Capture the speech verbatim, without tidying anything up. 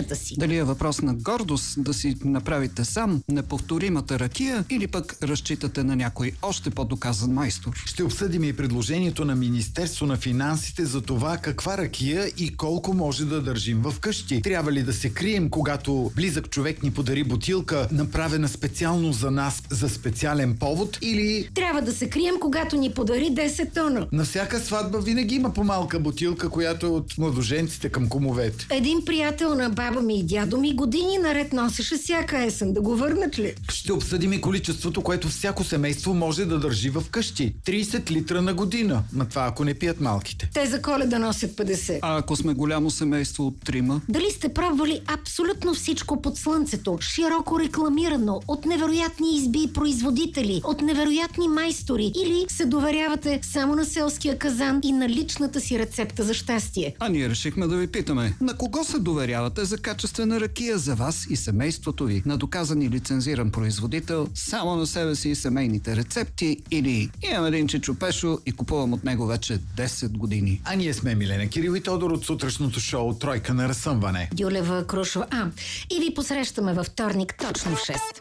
ръчната си. Дали е въпрос на гордост да си направите сам неповторимата ракия или пък разчитате на някой още по-доказан майстор? Ще обсъдим и предложението на Министерство на финансите за това каква ракия и колко може да държим в къщи. Трябва ли да се крием, когато близък човек ни подари бутилка, направена специално за нас за специален повод, или... Трябва да се крием, когато ни подари десет тона. На всяка сватба винаги има по-малка бутилка, която е от младоженците към кумовете. Един приятел на баба ми и дядо ми години наред носеше всяка есен. Да го върнат ли? Ще обсъдим и количеството, което всяко семейство може да държи в къщи. трийсет литра на година. На това ако не пият малките. Те за Коледа носят петдесет. А ако сме голямо семейство от трима? Дали сте пробвали абсолютно всичко под слънцето, широко рекламирано, от невероятни изби и производители, от невероятни майстори, или се доверявате само на селския казан и на личната си рецепта за щастие? А ние решихме да ви питаме, на кого се доверявате за качествена ракия за вас и семейството ви? На доказан и лицензиран производител, само на себе си и семейните рецепти, или имам един чичо Пешо и купувам от него вече десет години? А ние сме Милена Кирил и Тодор от сутрешното шоу Тройка на разсъмване. Дюлева Крушова. А, и ви посрещаме във вторник точно в шест.